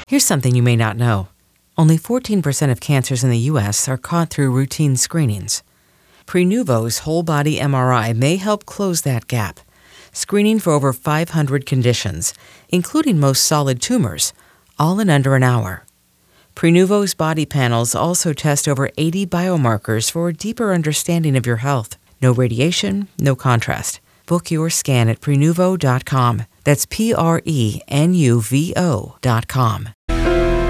Here's something you may not know. Only 14% of cancers in the U.S. are caught through routine screenings. Prenuvo's whole-body MRI may help close that gap, screening for over 500 conditions, including most solid tumors, all in under an hour. Prenuvo's body panels also test over 80 biomarkers for a deeper understanding of your health. No radiation, no contrast. Book your scan at Prenuvo.com. That's Prenuvo.com.